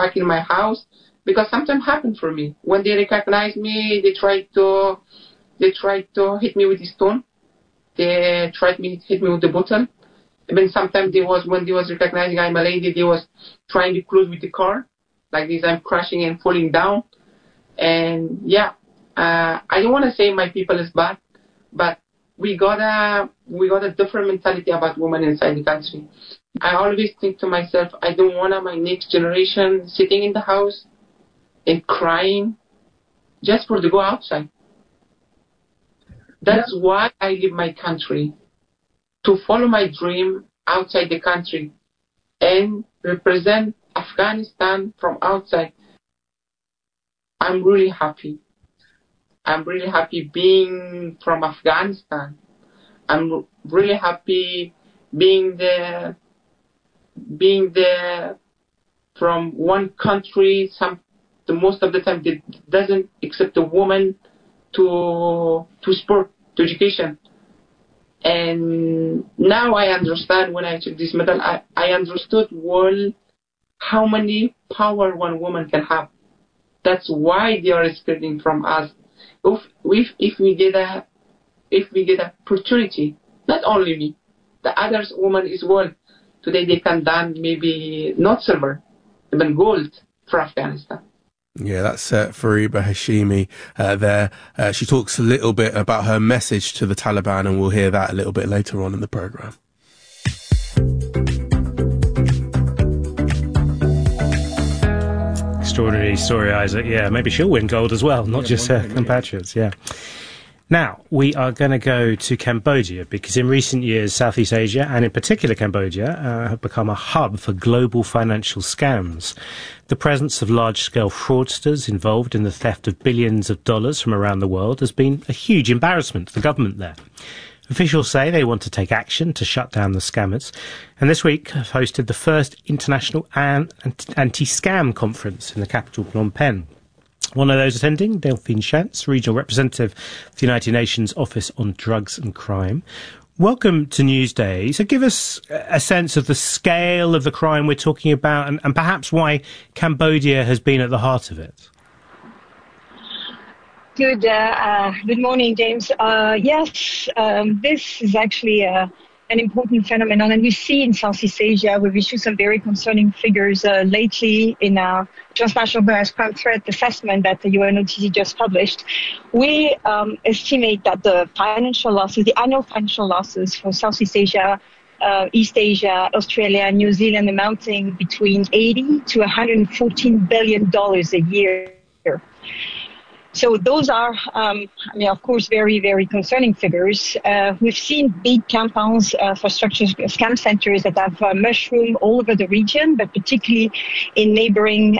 back in my house, because sometimes happen for me. When they recognize me, they try to hit me with a stone. They tried to hit me with the bottle. Even sometimes when they was recognizing I'm a lady, they was trying to close with the car. Like this, I'm crashing and falling down. And yeah, I don't want to say my people is bad, but we got a different mentality about women inside the country. I always think to myself, I don't want my next generation sitting in the house and crying just for to go outside. That's why I leave my country, to follow my dream outside the country and represent Afghanistan from outside. I'm really happy. I'm really happy being from Afghanistan. I'm really happy being there from one country. The most of the time, it doesn't accept a woman to sport, to education. And now I understand, when I took this medal, I understood well how many power one woman can have. That's why they are expecting from us. If we get an opportunity, not only me, the others women as well, today they can done maybe not silver, even gold for Afghanistan. Yeah, that's Fariba Hashimi there. She talks a little bit about her message to the Taliban, and we'll hear that a little bit later on in the programme. Extraordinary story, Isaac. Yeah, maybe she'll win gold as well, not just her compatriots. Yeah. Now, we are going to go to Cambodia, because in recent years, Southeast Asia, and in particular Cambodia, have become a hub for global financial scams. The presence of large-scale fraudsters involved in the theft of billions of dollars from around the world has been a huge embarrassment to the government there. Officials say they want to take action to shut down the scammers, and this week have hosted the first international anti-scam conference in the capital, Phnom Penh. One of those attending, Delphine Chance, Regional Representative of the United Nations Office on Drugs and Crime. Welcome to Newsday. So give us a sense of the scale of the crime we're talking about, and perhaps why Cambodia has been at the heart of it. Good morning, James. Yes, this is actually an important phenomenon, and we see in Southeast Asia, we've issued some very concerning figures lately in our transnational crime threat assessment that the UNODC just published. We estimate that the annual financial losses for Southeast Asia, East Asia, Australia, and New Zealand amounting between $80 to $114 billion a year. So those are, of course, very, very concerning figures. We've seen big compounds for structured scam centers that have mushroomed all over the region, but particularly in neighboring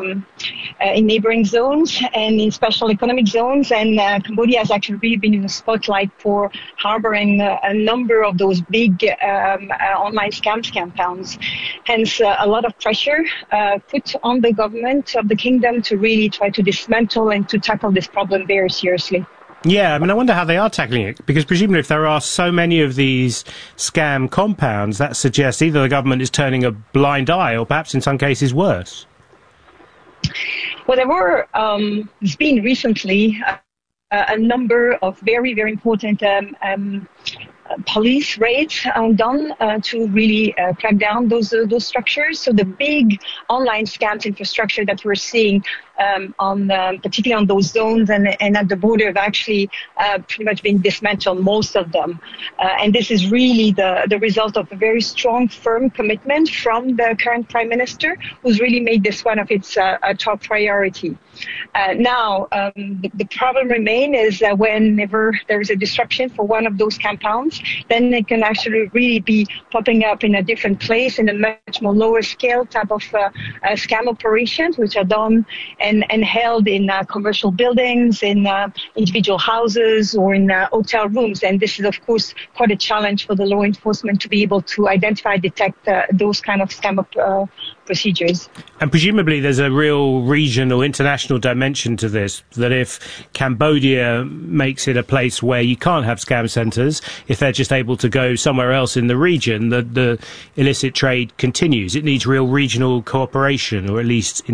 zones and in special economic zones. And Cambodia has actually really been in the spotlight for harboring a number of those big online scam compounds. Hence, a lot of pressure put on the government of the kingdom to really try to dismantle and to tackle this problem very seriously. Yeah, I wonder how they are tackling it, because presumably if there are so many of these scam compounds, that suggests either the government is turning a blind eye or perhaps in some cases worse. Well, there's been recently a number of very, very important police raids done to really crack down those structures. So the big online scams infrastructure that we're seeing particularly on those zones and at the border have actually pretty much been dismantled, most of them. And this is really the result of a very strong, firm commitment from the current Prime Minister, who's really made this one of its top priority. Now, the problem remains is that whenever there is a disruption for one of those compounds, then it can actually really be popping up in a different place in a much more lower scale type of scam operations, which are done and held in commercial buildings, in individual houses, or in hotel rooms. And this is, of course, quite a challenge for the law enforcement to be able to identify, detect those kind of scam procedures. And presumably there's a real regional, international dimension to this, that if Cambodia makes it a place where you can't have scam centres, if they're just able to go somewhere else in the region, the illicit trade continues. It needs real regional cooperation, or at least